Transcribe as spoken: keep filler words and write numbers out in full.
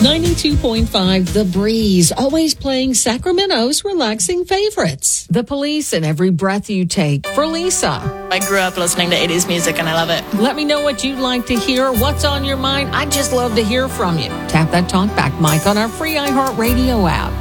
ninety-two point five The Breeze, always playing Sacramento's relaxing favorites. The Police and Every Breath You Take for Lisa. I grew up listening to eighties music and I love it. Let me know what you'd like to hear, what's on your mind. I'd just love to hear from you. Tap that talkback mic on our free iHeartRadio app.